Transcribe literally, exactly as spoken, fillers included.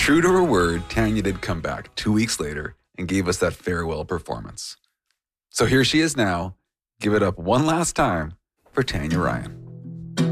True to her word, Tanya did come back two weeks later and gave us that farewell performance. So here she is now. Give it up one last time for Tanya Ryan.